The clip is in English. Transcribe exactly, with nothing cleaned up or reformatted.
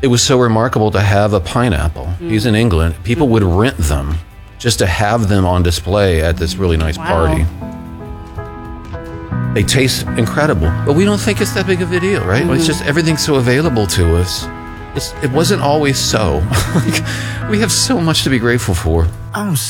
it was so remarkable to have a pineapple. Mm. He's in England. People mm. would rent them just to have them on display at this really nice wow. party. They taste incredible, but we don't think it's that big of a deal, right? Mm. It's just everything's so available to us. It's, it wasn't always so. Like, we have so much to be grateful for. I'm